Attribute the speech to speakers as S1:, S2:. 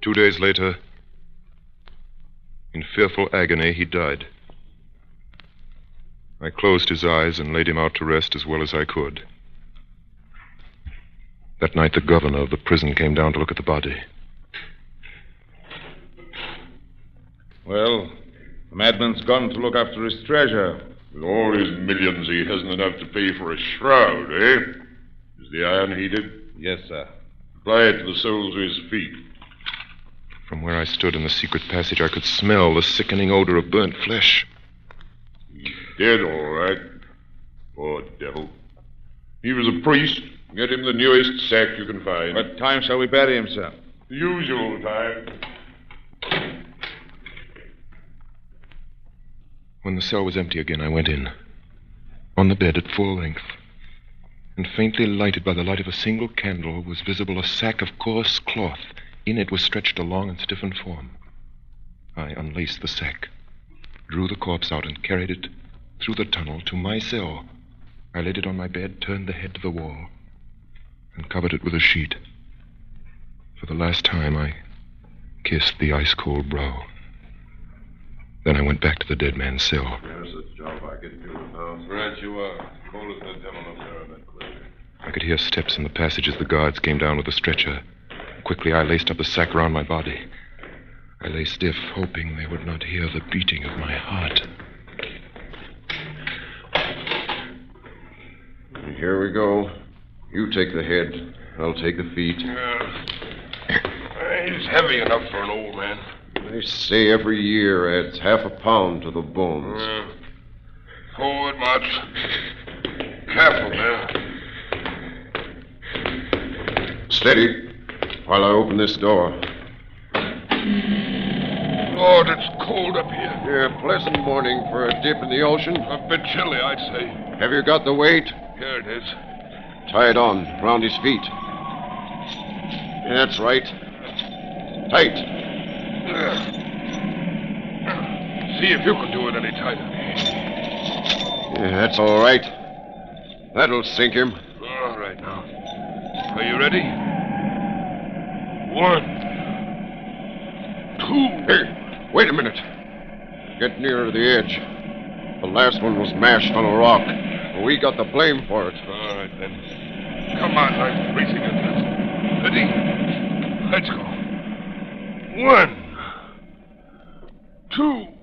S1: 2 days later, in fearful agony, he died. I closed his eyes and laid him out to rest as well as I could. That night, the governor of the prison came down to look at the body.
S2: Well, the madman's gone to look after his treasure.
S3: With all his millions, he hasn't enough to pay for a shroud, eh? Is the iron heated?
S2: Yes, sir.
S3: Apply it to the soles of his feet.
S1: From where I stood in the secret passage, I could smell the sickening odor of burnt flesh.
S3: He's dead, all right. Poor devil. He was a priest. Get him the newest sack you can find.
S2: What time shall we bury him, sir?
S3: The usual time.
S1: When the cell was empty again, I went in. On the bed at full length, and faintly lighted by the light of a single candle, was visible a sack of coarse cloth. In it was stretched a long and stiffened form. I unlaced the sack, drew the corpse out, and carried it through the tunnel to my cell. I laid it on my bed, turned the head to the wall, and covered it with a sheet. For the last time, I kissed the ice-cold brow. Then I went back to the dead man's cell.
S3: There's a job I can do now. Right you are. Cold as the devil up there in that clear.
S1: I could hear steps in the passage as the guards came down with the stretcher. Quickly, I laced up the sack around my body. I lay stiff, hoping they would not hear the beating of my heart.
S4: Here we go. You take the head. I'll take the feet.
S3: He's heavy enough for an old man.
S4: They say every year adds half a pound to the bones.
S3: Forward, march. Careful there.
S4: Steady, while I open this door.
S3: Lord, it's cold up here.
S4: Yeah, pleasant morning for a dip in the ocean.
S3: A bit chilly, I'd say.
S4: Have you got the weight?
S3: Here it is.
S4: Tie it on, round his feet. That's right. Tight.
S3: See if you can do it any tighter.
S4: Yeah, that's all right. That'll sink him.
S3: All right, now. Are you ready? 1, 2.
S4: Hey, wait a minute. Get nearer the edge. The last one was mashed on a rock. We got the blame for it.
S3: All right, then. Come on, I'm freezing at this. Ready? Let's go. 1, 2.